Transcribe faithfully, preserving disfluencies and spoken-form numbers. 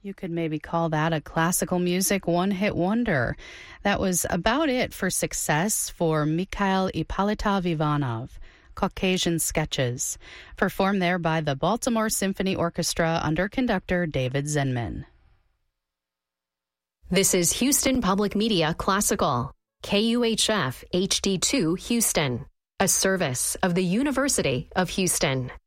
You could maybe call that a classical music one-hit wonder. That was about it for success for Mikhail Ippolitov Ivanov. Caucasian Sketches, performed there by the Baltimore Symphony Orchestra under conductor David Zinman. This is Houston Public Media Classical, K U H F H D two Houston, a service of the University of Houston.